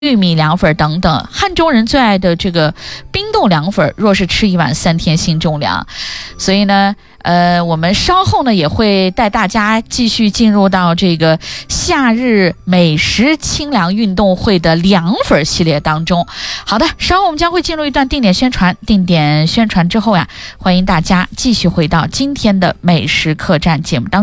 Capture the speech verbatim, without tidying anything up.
玉米凉粉等等。汉中人最爱的这个冰冻凉粉，若是吃一碗三天心中凉。所以呢呃，我们稍后呢也会带大家继续进入到这个夏日美食清凉运动会的凉粉系列当中。好的，稍后我们将会进入一段定点宣传，定点宣传之后呀，欢迎大家继续回到今天的美食客栈节目当中。